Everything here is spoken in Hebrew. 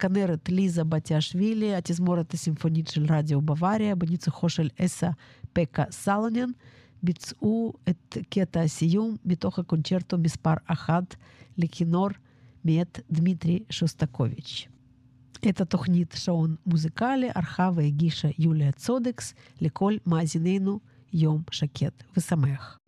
הכנרת ליזה בתיאשווילי, התזמורת הסימפונית של רדיו בוואריה, בניצוחו של אסה פקה סלונן, ביצעו את קטע הסיום מתוך הקונצ'רטו מספר 1 לכינור מאת דמיטרי שוסטקוביץ'. את התוכנית שעון מוזיקלי ערכה והגישה יוליה צודקס. לכל מאזיננו יום שקט ושמח.